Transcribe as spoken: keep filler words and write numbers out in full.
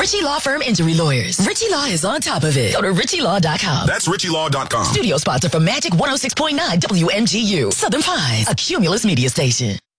Ritchie Law Firm Injury Lawyers. Ritchie Law is on top of it. Go to ritchie law dot com. That's ritchie law dot com. Studio sponsor for Magic one oh six point nine W M G U. Southern Pines, a Cumulus media station.